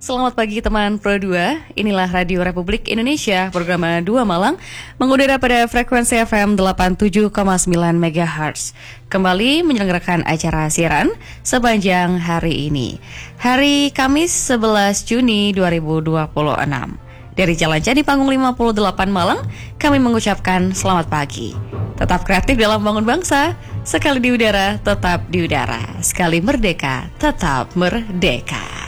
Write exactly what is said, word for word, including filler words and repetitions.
Selamat pagi teman Pro dua, inilah Radio Republik Indonesia, program dua Malang, mengudara pada frekuensi F M delapan puluh tujuh koma sembilan megahertz. Kembali menyelenggarakan acara siaran sepanjang hari ini, hari Kamis sebelas Juni dua ribu dua puluh enam. Dari Jalan Candi Panggung lima puluh delapan Malang, kami mengucapkan selamat pagi. Tetap kreatif dalam bangun bangsa, sekali di udara, tetap di udara, sekali merdeka, tetap merdeka.